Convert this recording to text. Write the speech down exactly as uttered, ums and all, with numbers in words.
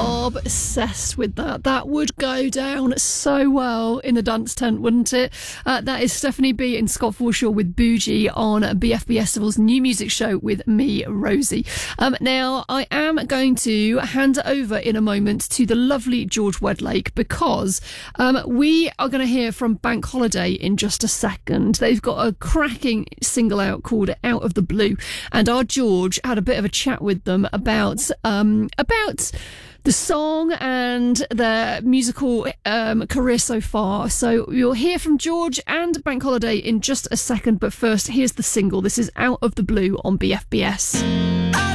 Obsessed with that. That would go down so well in the dance tent, wouldn't it? Uh, that is Stephanie B and Scott Forshaw with Bougie on B F B Festival's new music show with me, Rosie. Um, now, I am going to hand it over in a moment to the lovely George Wedlake because um, we are going to hear from Bank Holiday in just a second. They've got a cracking single out called Out of the Blue, and our George had a bit of a chat with them about um, about the song and their musical um, career so far. So you'll hear from George and Bank Holiday in just a second, but first, here's the single. This is Out of the Blue on B F B S.